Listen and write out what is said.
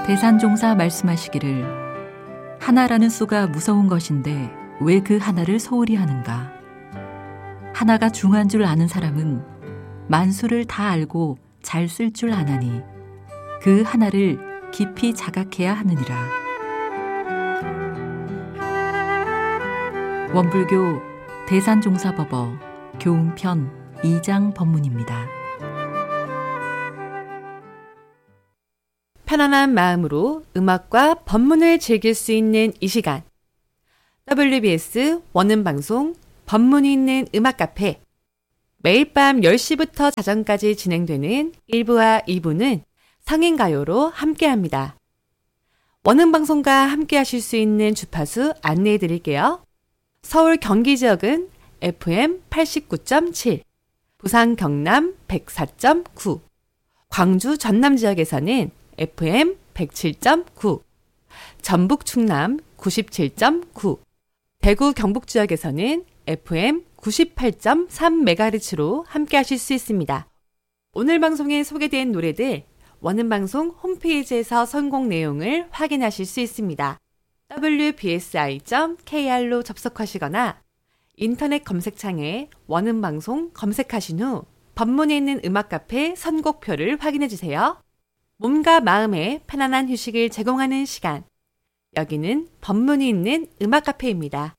대산종사 말씀하시기를 하나라는 수가 무서운 것인데 왜 그 하나를 소홀히 하는가. 하나가 중한 줄 아는 사람은 만수를 다 알고 잘 쓸 줄 아나니 그 하나를 깊이 자각해야 하느니라. 원불교 대산종사법어 교훈편 2장 법문입니다. 편안한 마음으로 음악과 법문을 즐길 수 있는 이 시간. WBS 원음방송 법문이 있는 음악 카페. 매일 밤 10시부터 자정까지 진행되는 1부와 2부는 성인가요로 함께합니다. 원음방송과 함께하실 수 있는 주파수 안내해 드릴게요. 서울 경기 지역은 FM 89.7, 부산 경남 104.9, 광주 전남 지역에서는 FM 107.9, 전북 충남 97.9, 대구 경북 지역에서는 FM 98.3MHz로 함께하실 수 있습니다. 오늘 방송에 소개된 노래들 원음방송 홈페이지에서 선곡 내용을 확인하실 수 있습니다. wbsi.kr로 접속하시거나 인터넷 검색창에 원음방송 검색하신 후 법문에 있는 음악 카페 선곡표를 확인해 주세요. 몸과 마음에 편안한 휴식을 제공하는 시간. 여기는 법문이 있는 음악 카페입니다.